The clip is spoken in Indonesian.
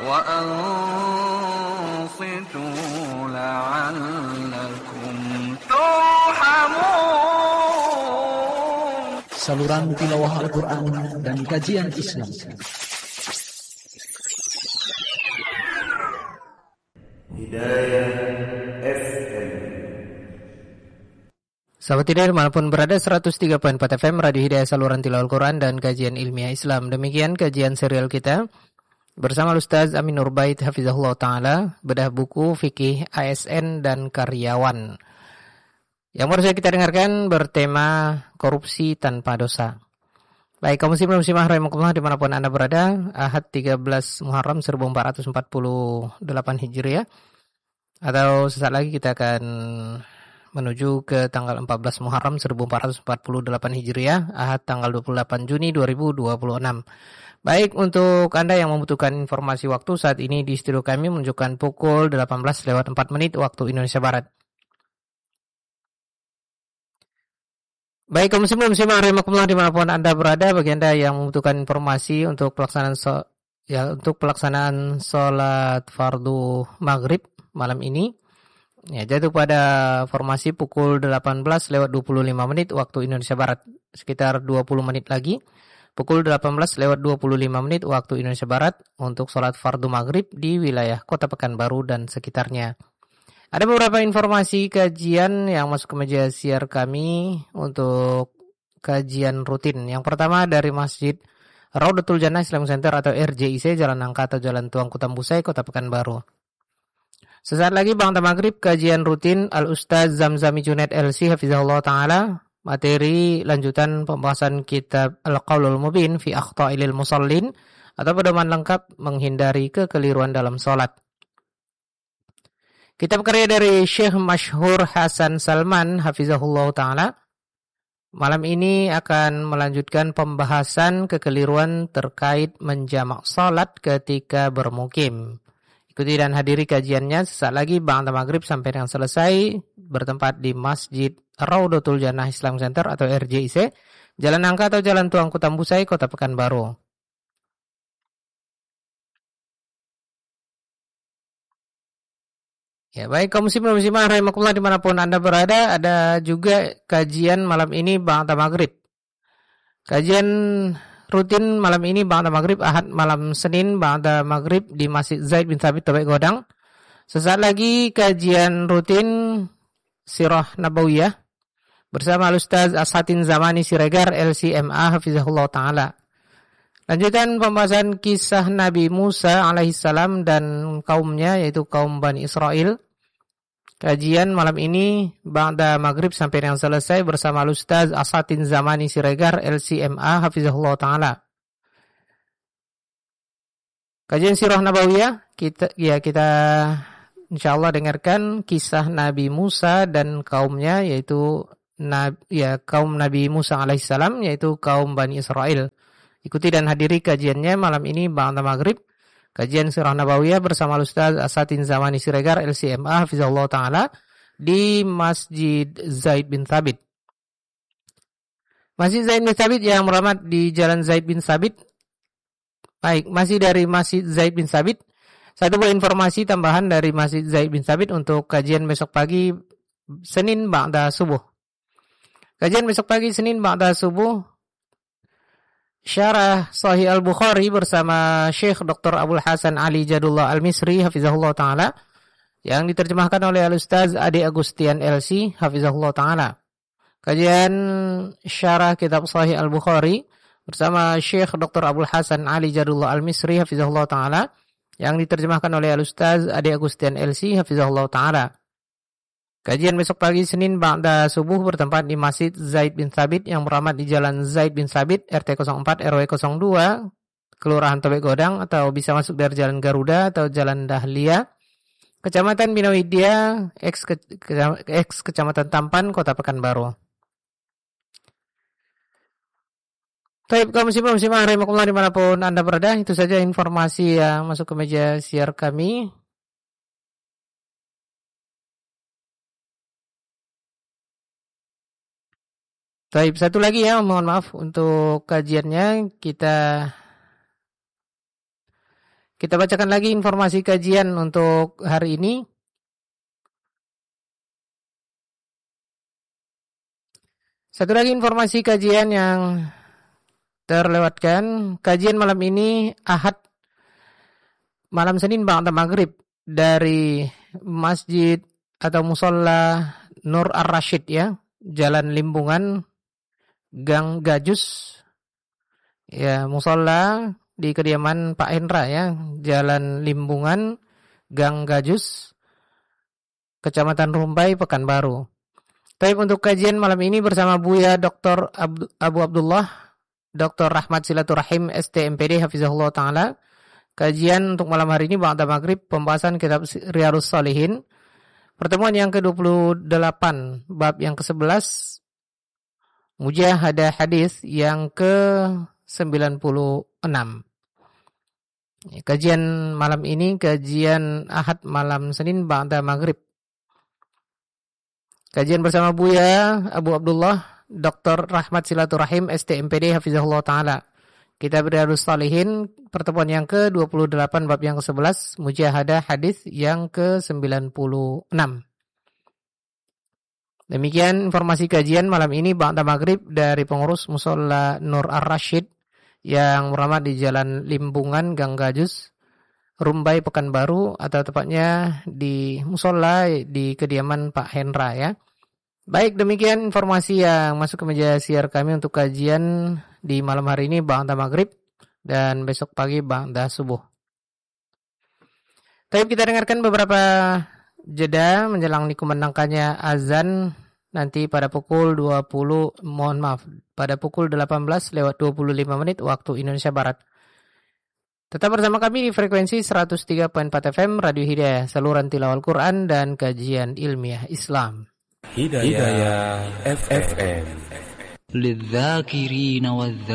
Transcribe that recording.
وأنصتوا لعلكم ترحمون. Saluran tilawah Al-Quran dan kajian Islam. Hidayah FM. Sahabat Hidayah dimanapun berada, 103.4 FM Radio Hidayah, saluran tilawah Al-Quran dan kajian ilmiah Islam. Demikian kajian serial kita bersama Ustaz Amin Nurbait Hafizahullah Ta'ala, bedah buku Fikih ASN dan Karyawan. Yang baru saja kita dengarkan bertema korupsi tanpa dosa. Baik, kaum muslimin muslimah rahimakumullah dimanapun Anda berada, Ahad 13 Muharram 1448 Hijriah, atau sesaat lagi kita akan menuju ke tanggal 14 Muharram 1448 Hijriah, Ahad tanggal 28 Juni 2026. Baik, untuk Anda yang membutuhkan informasi waktu, saat ini di studio kami menunjukkan pukul 18:04 waktu Indonesia Barat. Baik, kaum muslimin muslimah rahimakumullah dimanapun Anda berada, bagi Anda yang membutuhkan informasi untuk pelaksanaan sholat fardu maghrib malam ini, ya, jatuh pada formasi pukul 18:25 waktu Indonesia Barat. Sekitar 20 menit lagi, pukul 18:25 waktu Indonesia Barat untuk sholat fardu maghrib di wilayah Kota Pekanbaru dan sekitarnya. Ada beberapa informasi kajian yang masuk ke meja siar kami untuk kajian rutin. Yang pertama dari Masjid Raudatul Jannah Islamic Center atau RJIC, Jalan Nangka atau Jalan Tuang Kutambusai, Kota Pekanbaru. Sesaat lagi bangta maghrib kajian rutin Al-Ustaz Zamzami Junaid LC Hafizahullah Ta'ala, materi lanjutan pembahasan kitab Al-Qaulul Mubin fi Akhta'ilil Musallin atau pedoman lengkap menghindari kekeliruan dalam sholat. Kitab karya dari Syekh Masyhur Hasan Salman Hafizahullah Ta'ala malam ini akan melanjutkan pembahasan kekeliruan terkait menjamak sholat ketika bermukim. Ikuti dan hadiri kajiannya sesaat lagi ba'da maghrib sampai dengan selesai, bertempat di Masjid Raudatul Jannah Islam Center atau RJIC, Jalan Nangka atau Jalan Tuang Kutambusai, Kota Pekanbaru. Ya, baik, kaum muslimin muslimah rahimakumullah dimanapun Anda berada, ada juga kajian malam ini ba'da maghrib. Kajian rutin malam ini ba'da maghrib Ahad malam Senin ba'da maghrib di Masjid Zaid bin Thabit Tobek Godang. Sesaat lagi kajian rutin Sirah Nabawiyah bersama Ustaz Ashatin Zamani Siregar LCMA Hafizahullah Ta'ala. Lanjutan pembahasan kisah Nabi Musa alaihissalam dan kaumnya, yaitu kaum Bani Israel. Kajian malam ini ba'da maghrib sampai yang selesai bersama Ustaz Ashatin Zamani Siregar LCMA Hafizahullah Ta'ala. Kajian Sirah Nabawiyah kita insyaallah dengarkan kisah Nabi Musa dan kaumnya, yaitu kaum Nabi Musa alaihissalam, yaitu kaum Bani Israel. Ikuti dan hadiri kajiannya malam ini ba'da maghrib. Kajian Sirah Nabawiyah bersama Ustaz Ashatin Zamani Siregar LCMA Hafizahullah Ta'ala di Masjid Zaid bin Thabit. Masjid Zaid bin Thabit yang beramat di Jalan Zaid bin Thabit. Baik, masih dari Masjid Zaid bin Thabit. Satu buah informasi tambahan dari Masjid Zaid bin Thabit untuk kajian besok pagi Senin ba'da subuh. Kajian besok pagi Senin ba'da subuh, Syarah Sahih Al-Bukhari bersama Syekh Dr. Abdul Hasan Ali Jadullah Al-Misri Hafizahullah Ta'ala, yang diterjemahkan oleh Al-Ustaz Adi Agustian LC Hafizahullah Ta'ala. Kajian Syarah Kitab Sahih Al-Bukhari bersama Syekh Dr. Abdul Hasan Ali Jadullah Al-Misri Hafizahullah Ta'ala, yang diterjemahkan oleh Al-Ustaz Adi Agustian LC Hafizahullah Ta'ala. Kajian besok pagi Senin ba'da subuh bertempat di Masjid Zaid bin Thabit yang beramat di Jalan Zaid bin Thabit RT 04 RW 02 Kelurahan Tobek Godang, atau bisa masuk dari Jalan Garuda atau Jalan Dahlia, Kecamatan Binawidia, ex Kecamatan Tampan, Kota Pekanbaru. Baik, kaum muslimin muslimah rahimakumullah dimanapun Anda berada, itu saja informasi yang masuk ke meja siar kami. Baik, satu lagi ya, mohon maaf untuk kajiannya Kita bacakan lagi informasi kajian untuk hari ini. Satu lagi informasi kajian yang terlewatkan. Kajian malam ini Ahad malam Senin ba'da maghrib dari Masjid atau Musolla Nur Ar-Rasyid ya, Jalan Limbungan, Gang Gajus. Ya, musolla di kediaman Pak Hendra ya, Jalan Limbungan, Gang Gajus, Kecamatan Rumbai, Pekanbaru. Tapi untuk kajian malam ini bersama Buya Dr. Abu Abdullah, Dr. Rahmat Silaturahim, STMPD, Hafizahullah Ta'ala. Kajian untuk malam hari ini ba'da maghrib, pembahasan kitab Riyadhus Shalihin. Pertemuan yang ke-28, bab yang ke-11, Mujahadah hadis yang ke-96. Kajian malam ini, kajian Ahad malam Senin ba'da maghrib. Kajian bersama Buya Abu Abdullah, Dr. Rahmat Silaturahim, STMPD, Hafizahullah Ta'ala. Kitab Riyadhus Shalihin, pertemuan yang ke-28, bab yang ke-11, Mujahadah hadis yang ke-96. Demikian informasi kajian malam ini ba'da maghrib dari pengurus Musolla Nur Ar-Rasyid yang beramat di Jalan Limbungan, Gang Gajus, Rumbai, Pekanbaru, atau tepatnya di musolla di kediaman Pak Hendra ya. Baik, demikian informasi yang masuk ke meja siar kami untuk kajian di malam hari ini ba'da maghrib dan besok pagi ba'da subuh. Tapi kita dengarkan beberapa jeda menjelang dikumandangkannya azan nanti pada pukul 18 lewat 25 menit waktu Indonesia Barat. Tetap bersama kami di frekuensi 103.4 FM Radio Hidayah, saluran tilawah Al-Quran dan kajian ilmiah Islam. Hidayah FM. للذاكرين